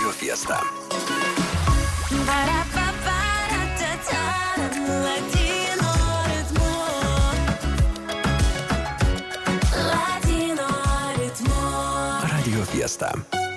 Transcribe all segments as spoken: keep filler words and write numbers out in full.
Radio Fiesta. Radio Fiesta.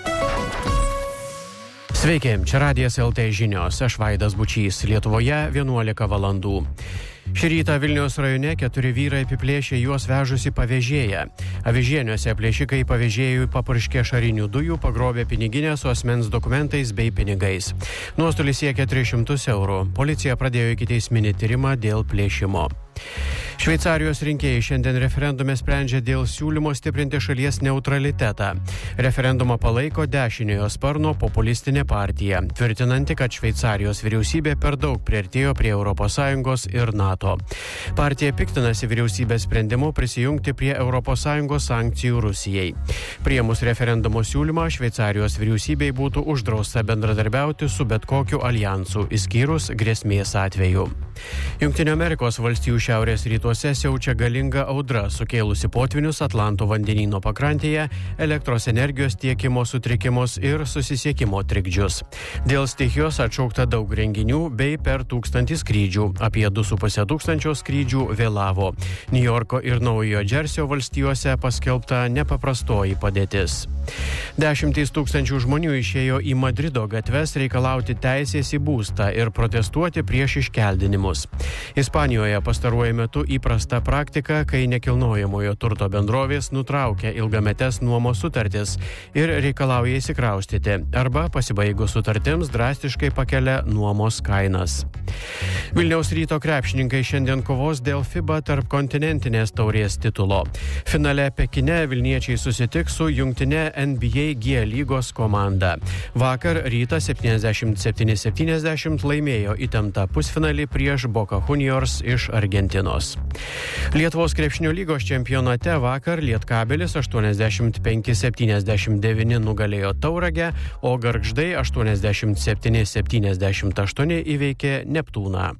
Sveiki, čia Radijas L T žinios, aš Vaidas Bučys, Lietuvoje vienuolika valandų. Šį rytą Vilniaus rajone keturi vyrai apiplėšė juos vežusi pavėžėją. Avižieniuose plėšikai pavėžėjui papurškė ašarinių dujų, pagrobė piniginę su asmens dokumentais bei pinigais. Nuostolis siekia tris šimtus eurų. Policija pradėjo ikiteisminį tyrimą dėl plėšimo. Šveicarijos rinkėjai šiandien referendume sprendžia dėl siūlymo stiprinti šalies neutralitetą. Referendumą palaiko dešiniojo sparno populistinė partija, tvirtinanti, kad Šveicarijos vyriausybė per daug priartėjo prie Europos Sąjungos ir NATO. Partija piktinasi vyriausybės sprendimu prisijungti prie Europos Sąjungos sankcijų Rusijai. Priėmus referendumo siūlymą, Šveicarijos vyriausybei būtų uždrausta bendradarbiauti su bet kokiu aljansu, išskyrus grėsmės atveju. Jungtinių Amerikos valstijų šiaurės rytuose siaučia galinga audra, sukėlusi potvinius Atlanto vandenyno pakrantėje, elektros energijos tiekimo sutrikimus ir susisiekimo trikdžius. Dėl stichijos atšaukta daug renginių bei per tūkstantį skrydžių, apie du su puse tūkstančio skrydžių vėlavo. Niujorko ir Naujojo Džersio valstijose paskelbta nepaprastoji padėtis. Dešimtys tūkstančių žmonių išėjo į Madrido gatves reikalauti teisės į būstą ir protestuoti prieš iškeldinimus. Ispanijoje pastaruoju metu įprasta praktika, kai nekilnojamojo turto bendrovės nutraukia ilgametes nuomos sutartis ir reikalauja įsikraustyti, arba pasibaigus sutartims drastiškai pakelia nuomos kainas. Vilniaus Ryto krepšininkai šiandien kovos dėl FIBA tarpkontinentinės taurės titulo. Finale Pekine vilniečiai susitiks su jungtine N B A G lygos komanda. Vakar Rytas septyniasdešimt septyni septyniasdešimt laimėjo įtemptą pusfinalį prieš Boca Juniors iš Argentinos. Lietuvos krepšinio lygos čempionate vakar Lietkabelis aštuoniasdešimt penki septyniasdešimt devyni nugalėjo Tauragę, o Gargždai aštuoniasdešimt septyni septyniasdešimt aštuoni įveikė Neptūną.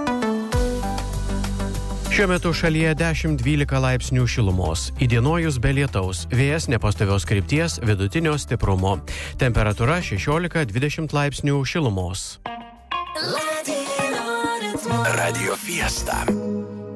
Šiuo metu šalyje dešimt dvylika laipsnių šilumos. Įdienojus be lietaus, vėjas nepastovios krypties, vidutinio stiprumo. Temperatūra šešiolika dvidešimt laipsnių šilumos. Radio Fiesta.